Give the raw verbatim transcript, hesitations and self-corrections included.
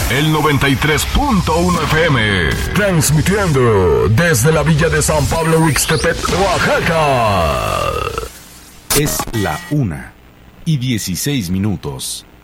el noventa y tres punto uno F M, transmitiendo desde la villa de San Pablo Huixtepec, Oaxaca. Es la una y dieciséis minutos.